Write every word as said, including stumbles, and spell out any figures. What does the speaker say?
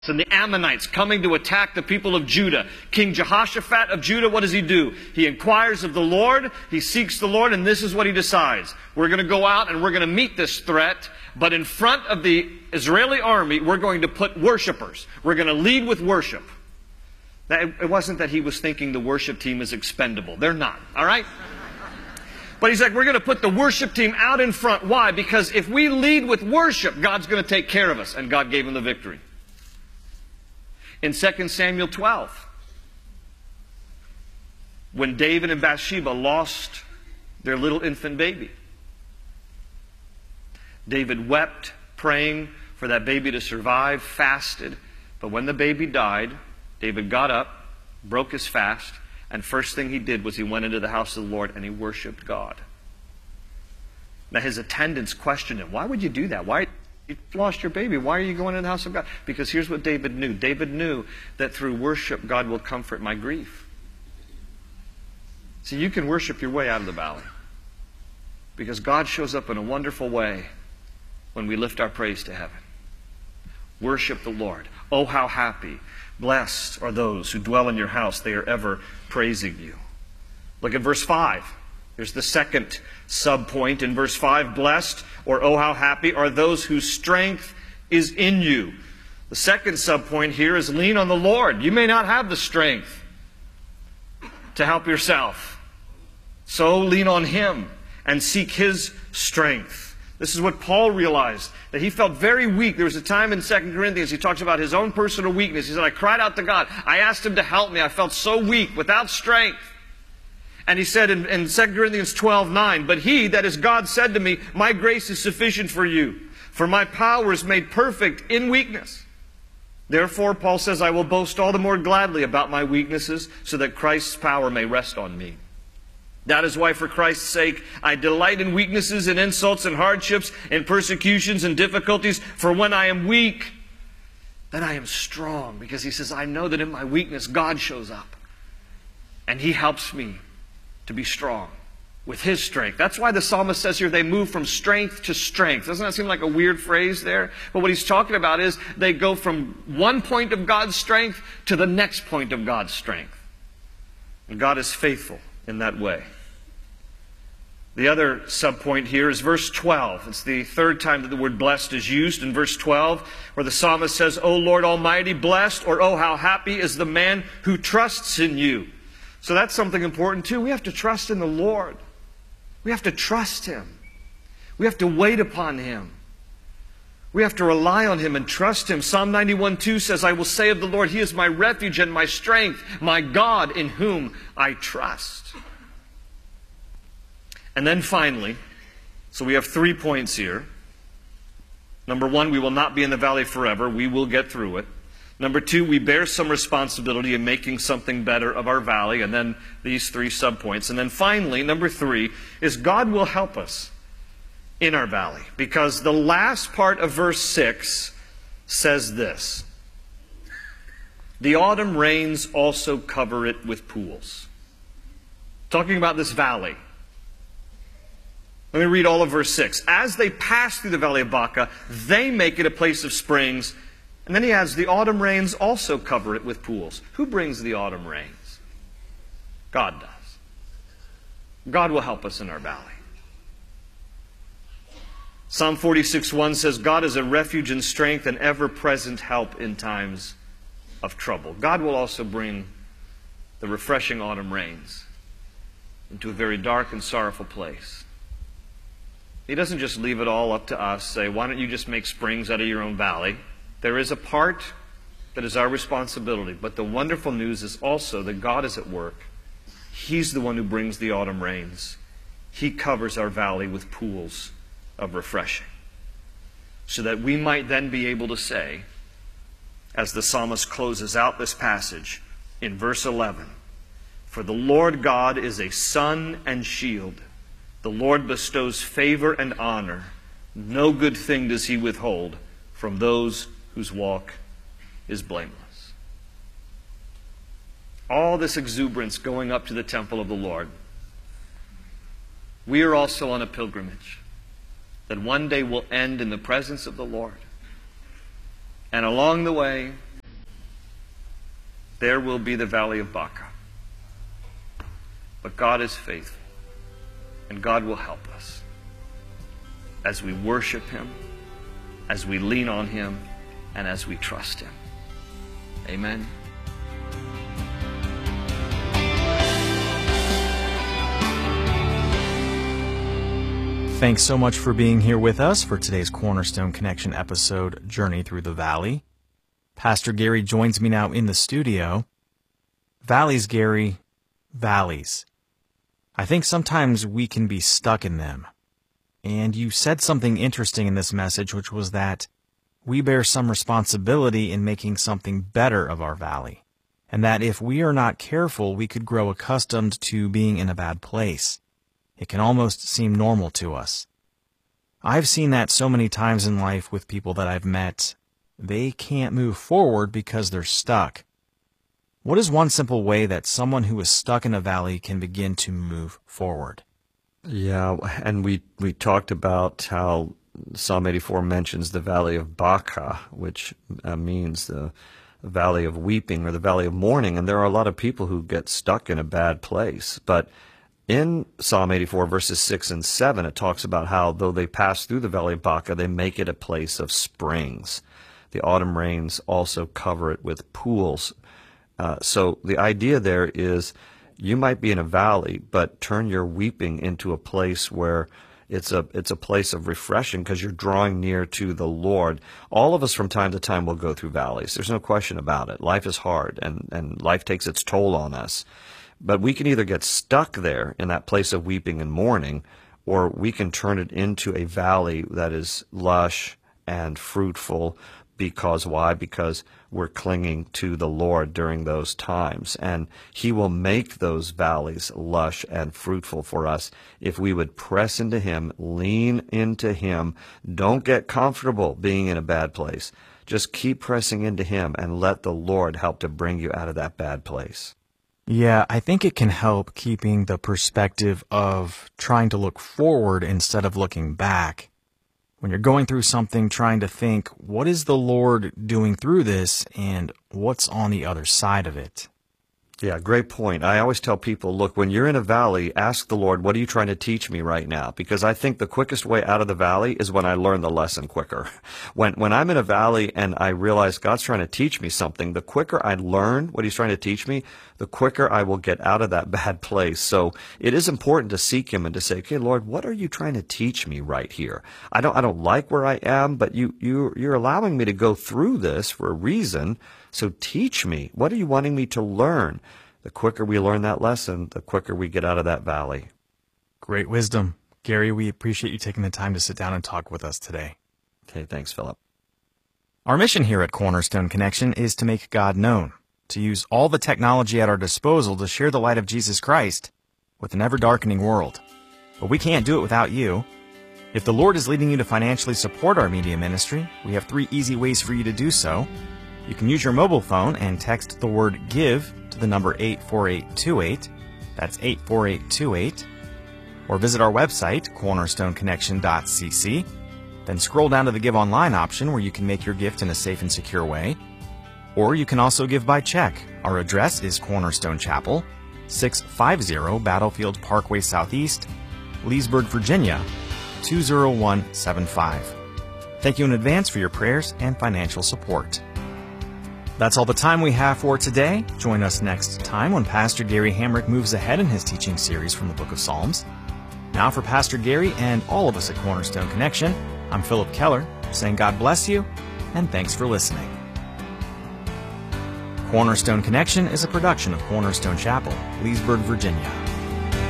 and the Ammonites coming to attack the people of Judah. King Jehoshaphat of Judah, what does he do? He inquires of the Lord, he seeks the Lord, and this is what he decides. We're going to go out and we're going to meet this threat, but in front of the Israeli army, we're going to put worshipers. We're going to lead with worship. Now, it wasn't that he was thinking the worship team is expendable. They're not, all right? But he's like, we're going to put the worship team out in front. Why? Because if we lead with worship, God's going to take care of us. And God gave him the victory. In Second Samuel twelve, when David and Bathsheba lost their little infant baby, David wept, praying for that baby to survive, fasted. But when the baby died, David got up, broke his fast, and first thing he did was he went into the house of the Lord and he worshiped God. Now his attendants questioned him, why would you do that? Why? You lost your baby. Why are you going into the house of God? Because here's what David knew. David knew that through worship, God will comfort my grief. See, you can worship your way out of the valley. Because God shows up in a wonderful way when we lift our praise to heaven. Worship the Lord. Oh, how happy, blessed are those who dwell in your house. They are ever praising you. Look at verse five. Here's the second sub-point in verse five. Blessed, or oh how happy, are those whose strength is in you. The second sub-point here is lean on the Lord. You may not have the strength to help yourself. So lean on Him and seek His strength. This is what Paul realized, that he felt very weak. There was a time in Second Corinthians he talks about his own personal weakness. He said, I cried out to God. I asked Him to help me. I felt so weak, without strength. And he said in, in Second Corinthians twelve nine, but He, that is God, said to me, my grace is sufficient for you, for my power is made perfect in weakness. Therefore, Paul says, I will boast all the more gladly about my weaknesses, so that Christ's power may rest on me. That is why, for Christ's sake, I delight in weaknesses and insults and hardships and persecutions and difficulties. For when I am weak, then I am strong. Because he says, I know that in my weakness, God shows up. And He helps me to be strong with His strength. That's why the psalmist says here, they move from strength to strength. Doesn't that seem like a weird phrase there? But what he's talking about is they go from one point of God's strength to the next point of God's strength. And God is faithful in that way. The other subpoint here is verse twelve. It's the third time that the word blessed is used in verse twelve, where the psalmist says, O Lord Almighty, blessed, or oh how happy is the man who trusts in you. So that's something important too. We have to trust in the Lord. We have to trust Him. We have to wait upon Him. We have to rely on Him and trust Him. Psalm ninety-one two says, I will say of the Lord, He is my refuge and my strength, my God in whom I trust. And then finally, so we have three points here. Number one, we will not be in the valley forever. We will get through it. Number two, we bear some responsibility in making something better of our valley. And then these three subpoints. And then finally, number three, is God will help us in our valley. Because the last part of verse six says this. The autumn rains also cover it with pools. Talking about this valley. Let me read all of verse six. As they pass through the valley of Baca, they make it a place of springs. And then he adds, the autumn rains also cover it with pools. Who brings the autumn rains? God does. God will help us in our valley. Psalm forty-six one says, God is a refuge and strength and ever-present help in times of trouble. God will also bring the refreshing autumn rains into a very dark and sorrowful place. He doesn't just leave it all up to us, say, why don't you just make springs out of your own valley? There is a part that is our responsibility, but the wonderful news is also that God is at work. He's the one who brings the autumn rains. He covers our valley with pools of refreshing, so that we might then be able to say, as the psalmist closes out this passage in verse eleven, for the Lord God is a sun and shield. The Lord bestows favor and honor. No good thing does He withhold from those whose walk is blameless. All this exuberance going up to the temple of the Lord. We are also on a pilgrimage that one day will end in the presence of the Lord. And along the way, there will be the valley of Baca. But God is faithful, and God will help us as we worship Him, as we lean on Him, and as we trust Him. Amen. Thanks so much for being here with us for today's Cornerstone Connection episode, Journey Through the Valley. Pastor Gary joins me now in the studio. Valleys, Gary, valleys. I think sometimes we can be stuck in them. And you said something interesting in this message, which was that we bear some responsibility in making something better of our valley. And that if we are not careful, we could grow accustomed to being in a bad place. It can almost seem normal to us. I've seen that so many times in life with people that I've met. They can't move forward because they're stuck. What is one simple way that someone who is stuck in a valley can begin to move forward? Yeah, and we, we talked about how Psalm eighty-four mentions the valley of Baca, which uh, means the valley of weeping or the valley of mourning. And there are a lot of people who get stuck in a bad place. But in Psalm eighty-four, verses six and seven, it talks about how though they pass through the valley of Baca, they make it a place of springs. The autumn rains also cover it with pools. Uh, so the idea there is you might be in a valley, but turn your weeping into a place where it's a it's a place of refreshing because you're drawing near to the Lord. All of us from time to time will go through valleys. There's no question about it. Life is hard, and, and life takes its toll on us. But we can either get stuck there in that place of weeping and mourning, or we can turn it into a valley that is lush and fruitful. Because why? Because we're clinging to the Lord during those times. And He will make those valleys lush and fruitful for us if we would press into Him, lean into Him. Don't get comfortable being in a bad place. Just keep pressing into Him and let the Lord help to bring you out of that bad place. Yeah, I think it can help keeping the perspective of trying to look forward instead of looking back. When you're going through something, trying to think, what is the Lord doing through this, and what's on the other side of it? Yeah, great point. I always tell people, look, when you're in a valley, ask the Lord, what are you trying to teach me right now? Because I think the quickest way out of the valley is when I learn the lesson quicker. When when I'm in a valley and I realize God's trying to teach me something, the quicker I learn what He's trying to teach me, the quicker I will get out of that bad place. So it is important to seek Him and to say, okay, Lord, what are you trying to teach me right here? I don't I don't like where I am, but you you you're allowing me to go through this for a reason. So teach me. What are you wanting me to learn? The quicker we learn that lesson, the quicker we get out of that valley. Great wisdom. Gary, we appreciate you taking the time to sit down and talk with us today. Okay, thanks, Philip. Our mission here at Cornerstone Connection is to make God known, to use all the technology at our disposal to share the light of Jesus Christ with an ever-darkening world. But we can't do it without you. If the Lord is leading you to financially support our media ministry, we have three easy ways for you to do so. You can use your mobile phone and text the word GIVE to the number eight four eight two eight. That's eight four eight two eight. Or visit our website, cornerstone connection dot c c. Then scroll down to the Give Online option where you can make your gift in a safe and secure way. Or you can also give by check. Our address is Cornerstone Chapel, six fifty Battlefield Parkway Southeast, Leesburg, Virginia, two zero one seven five. Thank you in advance for your prayers and financial support. That's all the time we have for today. Join us next time when Pastor Gary Hamrick moves ahead in his teaching series from the Book of Psalms. Now for Pastor Gary and all of us at Cornerstone Connection, I'm Philip Keller, saying God bless you, and thanks for listening. Cornerstone Connection is a production of Cornerstone Chapel, Leesburg, Virginia.